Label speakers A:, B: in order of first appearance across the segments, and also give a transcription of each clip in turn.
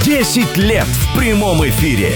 A: 10 лет в прямом эфире.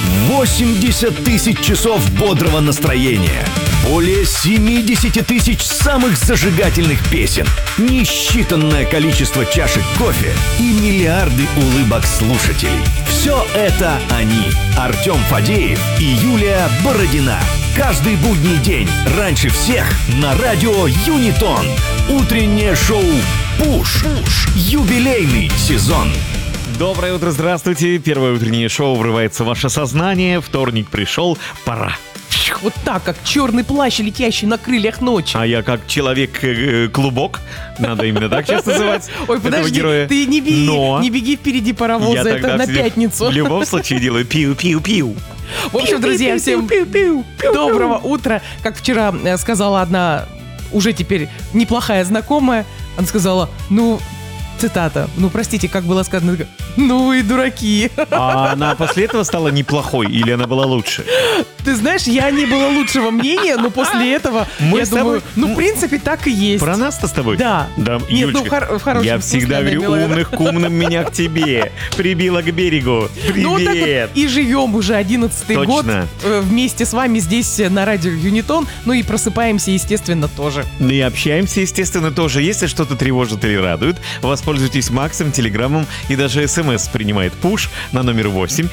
A: 80 тысяч часов бодрого настроения. Более 70 тысяч самых зажигательных песен. Несчитанное количество чашек кофе и миллиарды улыбок слушателей. Все это они. Артем Фадеев и Юлия Бородина. Каждый будний день, раньше всех, на радио Юнитон. Утреннее шоу «Пуш». Юбилейный сезон.
B: Доброе утро, здравствуйте. Первое утреннее шоу врывается в ваше сознание. Вторник пришел, пора.
C: Вот так, как черный плащ, летящий на крыльях ночи.
B: А я как человек-клубок, надо именно так сейчас называть.
C: Ой, подожди,
B: героя.
C: ты не беги впереди паровоза, это на пятницу.
B: В любом случае делаю пиу-пиу-пиу.
C: В общем, друзья, всем доброго утра. Как вчера сказала одна уже теперь неплохая знакомая, она сказала, цитата, простите, как было сказано, вы дураки.
B: А она после этого стала неплохой или она была лучше?
C: Ты знаешь, я не была лучшего мнения, но после этого, я думаю, в принципе, так и есть.
B: Про нас-то с тобой?
C: Да.
B: Нет,
C: в хорошем
B: я всегда
C: смысле,
B: говорю, умных к умным меня к тебе. Прибила к берегу.
C: Вот так
B: Привет.
C: вот и живем уже 11-й год вместе с вами здесь на радио Юнитон. И просыпаемся, естественно, тоже.
B: И общаемся, естественно, тоже. Если что-то тревожит или радует, воспользуйтесь Максом, Телеграмом и даже СМС принимает пуш на номер 8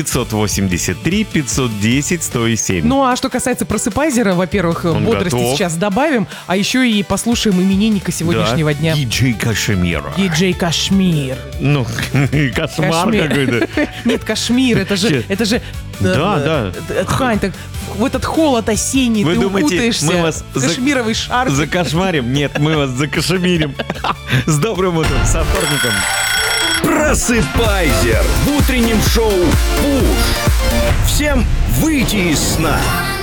B: 983 510 107.
C: А что касается просыпайзера, во-первых, бодрости
B: готов.
C: сейчас добавим, а еще и послушаем именинника сегодняшнего дня.
B: Диджей Кашемира.
C: Диджей Кашмир.
B: Кошмар какой-то.
C: Нет, Кашмир, это же...
B: Да.
C: Хань, так в этот холод осенний
B: Вы
C: ты
B: думаете,
C: укутаешься
B: мы вас
C: в кашмировый шарф.
B: закошмарим? Нет, мы вас закашемирим. С добрым утром, со вторником.
A: Просыпайзер в утреннем шоу «Пуш». Всем выйти из сна.